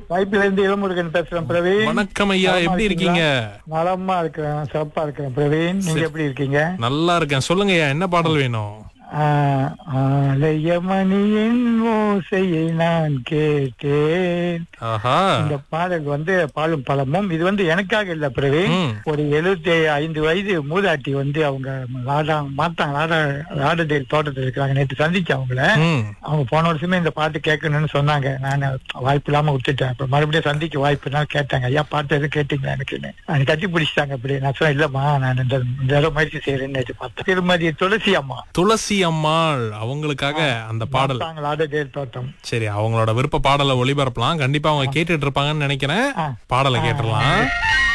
வாய்ப்பில இருந்து இளமுருகன் பேசுறேன் பிரவீன். வணக்கம் ஐயா, எப்படி இருக்கீங்க? நலமா இருக்கிறேன், சிறப்பா இருக்கிறேன் பிரவீன். நீங்க எப்படி இருக்கீங்க? நல்லா இருக்கேன். சொல்லுங்க ஐயா, என்ன பாடல் வேணும்? ஆலயமணியின் ஓசையை நான் கேட்டேன். ஆஹா. இந்த பாடல் பாலும் பழமும். இது எனக்காக இல்ல பிரவீன். ஒரு 75 வயது மூதாட்டி அவங்க ராடடேல் தோட்டத்தில் இருக்கிறாங்க. நேற்று சந்திச்சு அவங்கள. அவங்க போன வருஷமே இந்த பாட்டு கேட்கணும்னு சொன்னாங்க. நான் வாய்ப்பு இல்லாம விட்டுட்டேன். அப்புறம் மறுபடியும் சந்திக்க வாய்ப்புனா கேட்டாங்க, ஐயா பாட்டு எதுவும் கேட்டீங்களா எனக்குன்னு. எனக்கு கட்டி பிடிச்சிட்டாங்க. அப்படி நான் சொன்னேன், இல்லம்மா நான் இந்த தடவை முயற்சி செய்யறேன்னு நேற்று பார்த்தேன். திருமதி துளசி அம்மா. துளசி அம்மாள் அவங்களுக்காக அந்த பாடல். ராடடேல் தோட்டம். சரி, அவங்களோட விருப்ப பாடலை ஒளிபரப்பலாம். கண்டிப்பா அவங்க கேட்டுட்டு இருப்பாங்கன்னு நினைக்கிறேன். பாடலை கேட்டுடலாம்.